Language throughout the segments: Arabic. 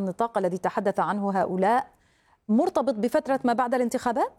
النطاق الذي تحدث عنه هؤلاء مرتبط بفترة ما بعد الانتخابات؟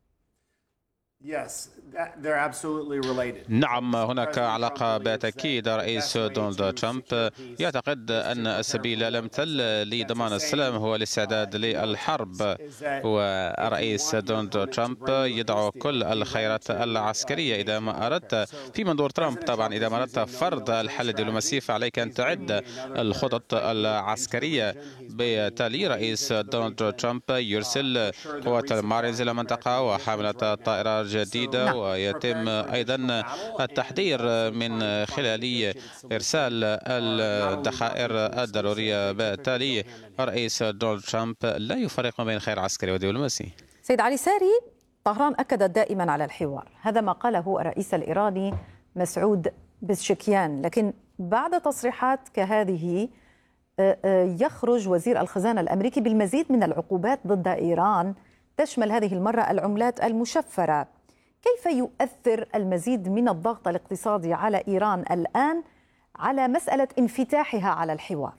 نعم، هناك علاقة بالتأكيد. رئيس دونالد ترامب يعتقد أن السبيل الأمثل لضمان السلام هو الاستعداد للحرب، ورئيس دونالد ترامب يضع كل الخيارات العسكرية. إذا ما أردت في منظور ترامب طبعا، إذا ما أردت فرض الحل الدبلوماسي فعليك أن تعد الخطط العسكرية. بالتالي رئيس دونالد ترامب يرسل قوات المارينز إلى المنطقة وحاملة الطائرات جديدة، ويتم أيضا التحضير من خلال إرسال الذخائر الضرورية. بالتالي رئيس دونالد ترامب لا يفرق بين خير عسكري ودبلوماسي. سيد علي ساري، طهران أكدت دائما على الحوار، هذا ما قاله الرئيس الإيراني مسعود بزشكيان، لكن بعد تصريحات كهذه يخرج وزير الخزانة الأمريكي بالمزيد من العقوبات ضد إيران تشمل هذه المرة العملات المشفرة. كيف يؤثر المزيد من الضغط الاقتصادي على إيران الآن على مسألة انفتاحها على الحوار؟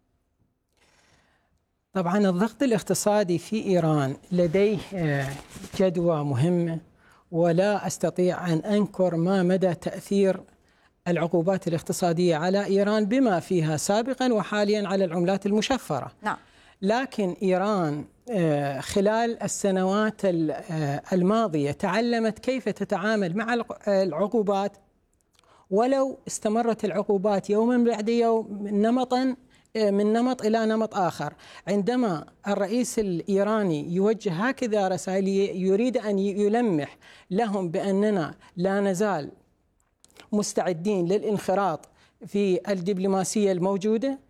طبعا الضغط الاقتصادي في إيران لديه جدوى مهمة، ولا أستطيع أن أنكر ما مدى تأثير العقوبات الاقتصادية على إيران بما فيها سابقا وحاليا على العملات المشفرة. نعم. لكن إيران خلال السنوات الماضية تعلمت كيف تتعامل مع العقوبات، ولو استمرت العقوبات يوما بعد يوم من نمط إلى نمط آخر. عندما الرئيس الإيراني يوجه هكذا رسائل يريد أن يلمح لهم بأننا لا نزال مستعدين للانخراط في الدبلوماسية الموجودة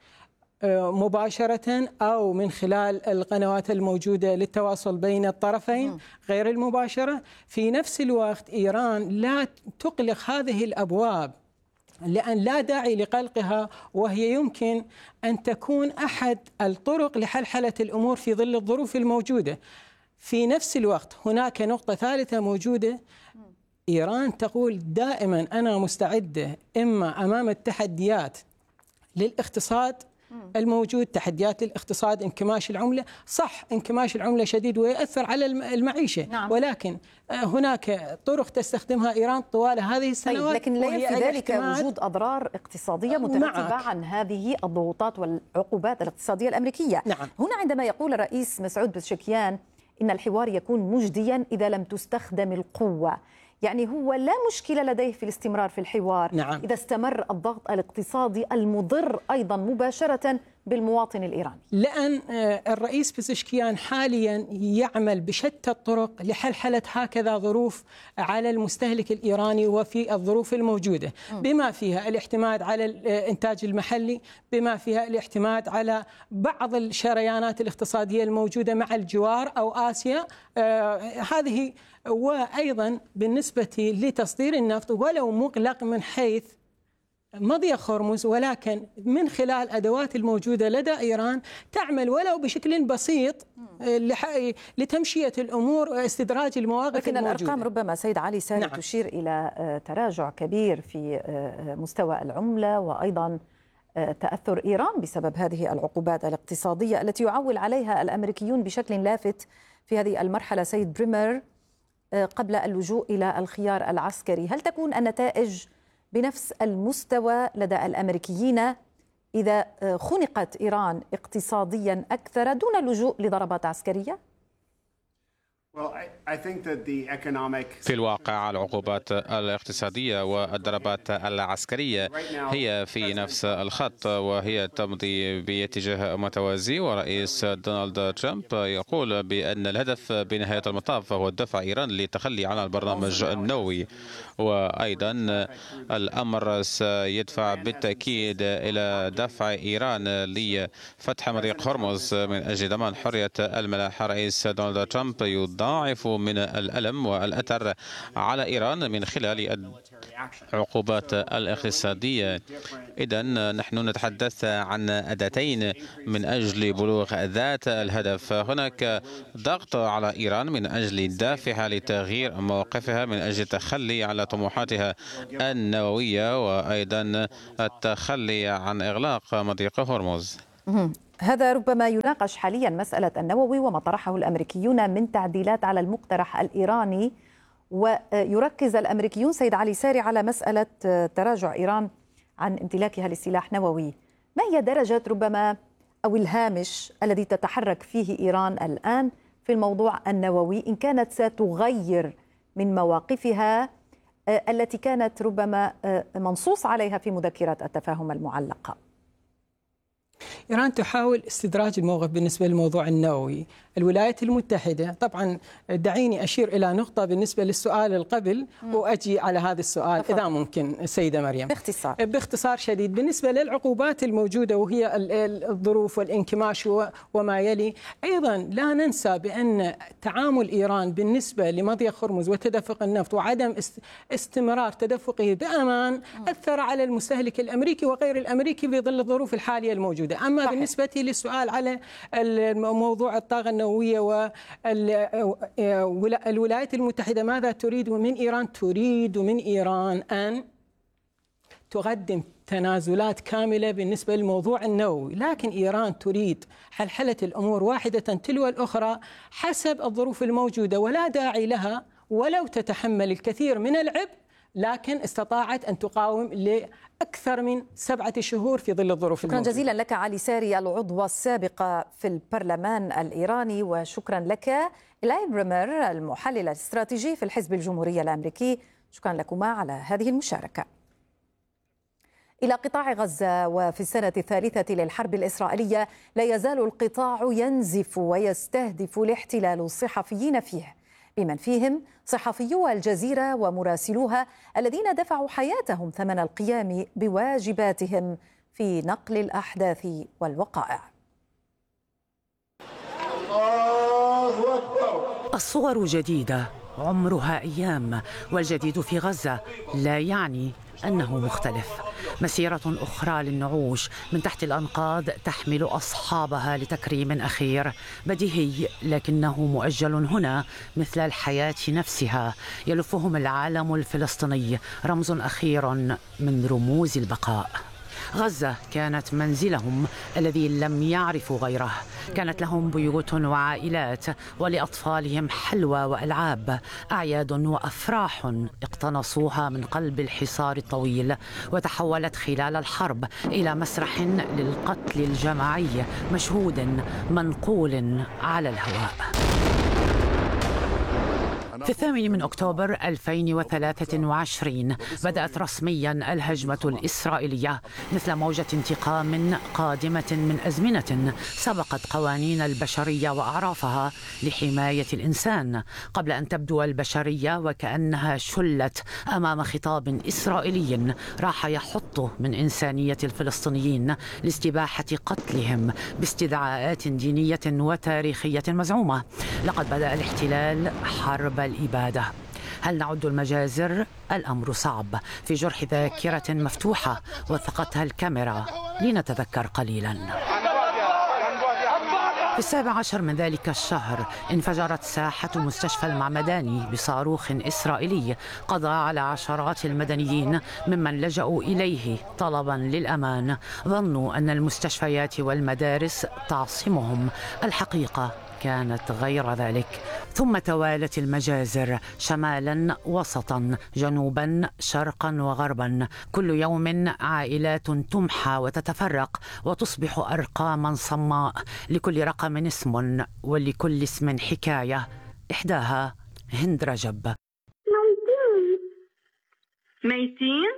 مباشرة أو من خلال القنوات الموجودة للتواصل بين الطرفين غير المباشرة. في نفس الوقت إيران لا تغلق هذه الأبواب، لأن لا داعي لقلقها، وهي يمكن أن تكون أحد الطرق لحلحلة الأمور في ظل الظروف الموجودة. في نفس الوقت هناك نقطة ثالثة موجودة، إيران تقول دائما أنا مستعدة إما أمام التحديات للاقتصاد الموجود، تحديات للاقتصاد، انكماش العملة، صح انكماش العملة شديد ويأثر على المعيشة. نعم. ولكن هناك طرق تستخدمها إيران طوال هذه السنوات. لكن لا ينفي ذلك وجود أضرار اقتصادية مترتبة عن هذه الضغوطات والعقوبات الاقتصادية الأمريكية. نعم. هنا عندما يقول الرئيس مسعود بزشكيان إن الحوار يكون مجديا إذا لم تستخدم القوة، يعني هو لا مشكلة لديه في الاستمرار في الحوار. نعم. إذا استمر الضغط الاقتصادي المضر أيضا مباشرة بالمواطن الإيراني، لأن الرئيس بزشكيان حاليا يعمل بشتى الطرق لحلحلة هكذا ظروف على المستهلك الإيراني وفي الظروف الموجودة، بما فيها الاعتماد على الإنتاج المحلي، بما فيها الاعتماد على بعض الشريانات الاقتصادية الموجودة مع الجوار أو آسيا هذه، وأيضا بالنسبة لتصدير النفط ولو مغلق من حيث مضيق هرمز، ولكن من خلال أدوات الموجودة لدى إيران تعمل ولو بشكل بسيط لتمشية الأمور واستدراج المواقف لكن الموجودة. الأرقام ربما سيد علي ساري نعم. تشير إلى تراجع كبير في مستوى العملة، وأيضا تأثر إيران بسبب هذه العقوبات الاقتصادية التي يعول عليها الأمريكيون بشكل لافت في هذه المرحلة. سيد بريمر، قبل اللجوء إلى الخيار العسكري، هل تكون النتائج بنفس المستوى لدى الأمريكيين إذا خنقت إيران اقتصاديا أكثر دون اللجوء لضربات عسكرية؟ في الواقع العقوبات الاقتصادية والضربات العسكرية هي في نفس الخط، وهي تمضي باتجاه متوازي. ورئيس دونالد ترامب يقول بأن الهدف بنهاية المطاف هو دفع إيران للتخلي عن البرنامج النووي، وأيضا الأمر سيدفع بالتأكيد إلى دفع إيران لفتح مضيق هرمز من أجل ضمان حرية الملاحة. رئيس دونالد ترامب يضاعف من الألم والأثر على إيران من خلال العقوبات الاقتصادية. إذن نحن نتحدث عن أداتين من أجل بلوغ ذات الهدف. هناك ضغط على إيران من أجل دافعها لتغيير موقفها من أجل التخلي على طموحاتها النووية، وأيضا التخلي عن إغلاق مضيق هرمز. هذا ربما يناقش حاليا مسألة النووي وما طرحه الأمريكيون من تعديلات على المقترح الإيراني، ويركز الأمريكيون سيد علي ساري على مسألة تراجع إيران عن امتلاكها لسلاح نووي. ما هي درجة ربما أو الهامش الذي تتحرك فيه إيران الآن في الموضوع النووي، إن كانت ستغير من مواقفها التي كانت ربما منصوص عليها في مذكرة التفاهم المعلقة؟ إيران تحاول استدراج الموقف بالنسبة للموضوع النووي. الولايات المتحدة، طبعا دعيني أشير إلى نقطة بالنسبة للسؤال القبل وأجي على هذا السؤال إذا ممكن سيدة مريم. باختصار شديد، بالنسبة للعقوبات الموجودة وهي الظروف والانكماش وما يلي، أيضا لا ننسى بأن تعامل إيران بالنسبة لمضيق هرمز وتدفق النفط وعدم استمرار تدفقه بأمان أثر على المستهلك الأمريكي وغير الأمريكي في ظل الظروف الحالية الموجودة. أما صحيح. بالنسبة للسؤال على الموضوع الطاقة النووية والولايات المتحدة ماذا تريد من إيران؟ تريد من إيران أن تقدم تنازلات كاملة بالنسبة للموضوع النووي، لكن إيران تريد حلحلة الأمور واحدة تلو الأخرى حسب الظروف الموجودة، ولا داعي لها ولو تتحمل الكثير من العبء، لكن استطاعت أن تقاوم لأكثر من 7 شهور في ظل الظروف الموجودة. شكرا جزيلا لك علي ساري العضو السابق في البرلمان الإيراني، وشكرا لك إيلاي بريمر المحلل الاستراتيجي في الحزب الجمهوري الأمريكي. شكرا لكما على هذه المشاركة. إلى قطاع غزة، وفي السنة الثالثة للحرب الإسرائيلية لا يزال القطاع ينزف ويستهدف الاحتلال الصحفيين فيه، بمن فيهم صحفيو الجزيرة ومراسلوها الذين دفعوا حياتهم ثمن القيام بواجباتهم في نقل الأحداث والوقائع. الصور جديدة عمرها أيام، والجديد في غزة لا يعني أنه مختلف. مسيرة أخرى للنعوش من تحت الأنقاض تحمل أصحابها لتكريم أخير بديهي لكنه مؤجل هنا، مثل الحياة نفسها. يلفهم العالم الفلسطيني، رمز أخير من رموز البقاء. غزة كانت منزلهم الذي لم يعرفوا غيره، كانت لهم بيوت وعائلات، ولأطفالهم حلوى وألعاب، أعياد وأفراح اقتنصوها من قلب الحصار الطويل، وتحولت خلال الحرب إلى مسرح للقتل الجماعي مشهود منقول على الهواء. في 8 أكتوبر 2023 بدأت رسميا الهجمة الإسرائيلية مثل موجة انتقام قادمة من أزمنة سبقت قوانين البشرية وأعرافها لحماية الإنسان، قبل أن تبدو البشرية وكأنها شلت أمام خطاب إسرائيلي راح يحط من إنسانية الفلسطينيين لاستباحة قتلهم باستدعاءات دينية وتاريخية مزعومة. لقد بدأ الاحتلال حرب الإبادة. هل نعد المجازر؟ الأمر صعب في جرح ذاكرة مفتوحة وثقتها الكاميرا. لنتذكر قليلا. في 17 من ذلك الشهر انفجرت ساحة مستشفى المعمداني بصاروخ إسرائيلي قضى على عشرات المدنيين ممن لجأوا إليه طلبا للأمان. ظنوا أن المستشفيات والمدارس تعصمهم، الحقيقة كانت غير ذلك. ثم توالت المجازر شمالا وسطا جنوبا شرقا وغربا، كل يوم عائلات تمحى وتتفرق وتصبح أرقاما صماء، لكل رقم اسم ولكل اسم حكاية. إحداها هند رجب. ميتين؟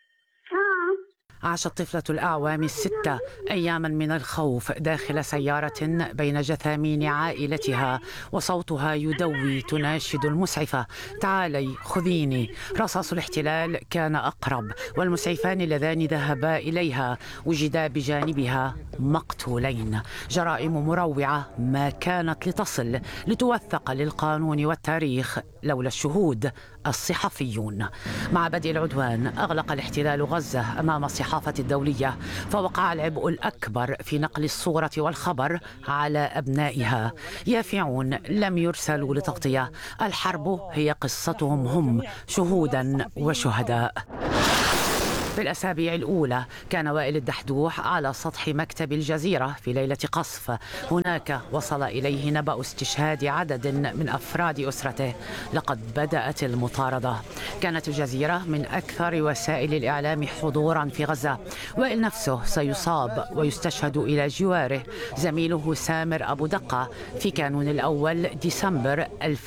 عاشت طفلة الأعوام 6 أياما من الخوف داخل سيارة بين جثامين عائلتها، وصوتها يدوي تناشد المسعفة: تعالي خذيني. رصاص الاحتلال كان أقرب، والمسعفان اللذان ذهبا إليها وجدا بجانبها مقتولين. جرائم مروعة ما كانت لتصل لتوثق للقانون والتاريخ لولا الشهود الصحفيون. مع بدء العدوان أغلق الاحتلال غزة أمام الصحافة الدولية، فوقع العبء الأكبر في نقل الصورة والخبر على أبنائها. يافعون لم يرسلوا لتغطية، الحرب هي قصتهم هم، شهودا وشهداء. في الأسابيع الأولى كان وائل الدحدوح على سطح مكتب الجزيرة في ليلة قصف. هناك وصل إليه نبأ استشهاد عدد من أفراد أسرته. لقد بدأت المطاردة. كانت الجزيرة من أكثر وسائل الإعلام حضورا في غزة. وائل نفسه سيصاب ويستشهد إلى جواره زميله سامر أبو دقة في كانون الأول ديسمبر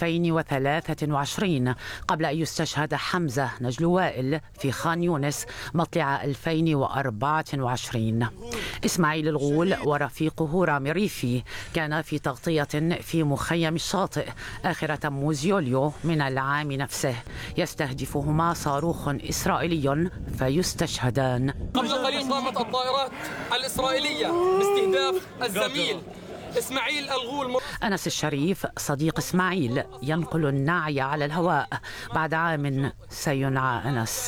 2023 قبل أن يستشهد حمزة نجل وائل في خان يونس مطلع 2024. إسماعيل الغول ورفيقه رامي ريفي كان في تغطية في مخيم الشاطئ آخر تموز يوليو من العام نفسه. يستهدفهما صاروخ إسرائيلي فيستشهدان. قبل قليل قامت الطائرات الإسرائيلية باستهداف الزميل إسماعيل الغول. أنس الشريف صديق إسماعيل ينقل النعي على الهواء. بعد عام سينعى أنس.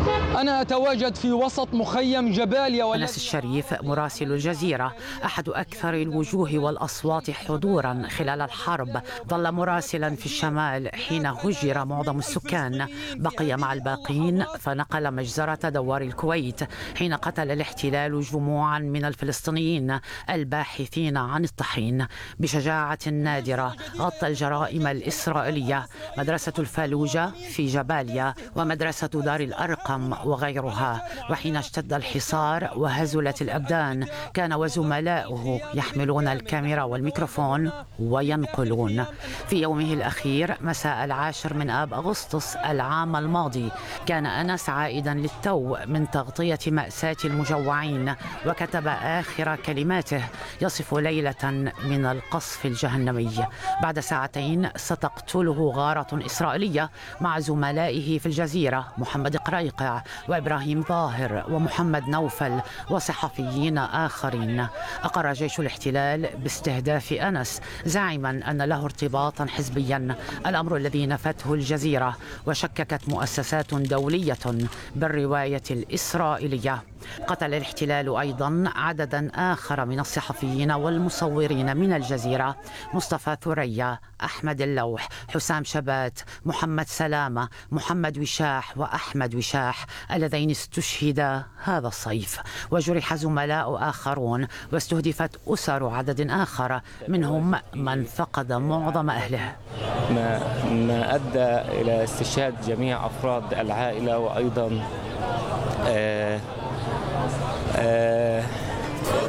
أنا أتواجد في وسط مخيم جباليا. أنس الشريف مراسل الجزيرة، أحد أكثر الوجوه والأصوات حضورا خلال الحرب. ظل مراسلا في الشمال حين هجر معظم السكان. بقي مع الباقين فنقل مجزرة دوار الكويت حين قتل الاحتلال جموعا من الفلسطينيين الباحثين عن الطحين. بشجاعة نادرة غطى الجرائم الإسرائيلية مدرسة الفالوجة في جباليا ومدرسة دار الأرقم وغيرها. وحين اشتد الحصار وهزلت الأبدان كان وزملاؤه يحملون الكاميرا والميكروفون وينقلون. في يومه الأخير مساء 10 من آب أغسطس العام الماضي كان أنس عائدا للتو من تغطية مأساة المجوعين وكتب آخر كلماته يصف ليلة من القصف الجهنمي. بعد ساعتين ستقتله غارة إسرائيلية مع زملائه في الجزيرة محمد قريقع وإبراهيم ظاهر ومحمد نوفل وصحفيين آخرين. أقر جيش الاحتلال باستهداف أنس زاعما أن له ارتباطا حزبيا، الأمر الذي نفته الجزيرة وشككت مؤسسات دولية بالرواية الإسرائيلية. قتل الاحتلال أيضا عددا آخر من الصحفيين والمصورين من الجزيرة: مصطفى ثريا، أحمد اللوح، حسام شبات، محمد سلامة، محمد وشاح وأحمد وشاح اللذين استشهدا هذا الصيف. وجرح زملاء آخرون واستهدفت أسر عدد آخر منهم من فقد معظم أهله. ما أدى إلى استشهاد جميع أفراد العائلة وأيضا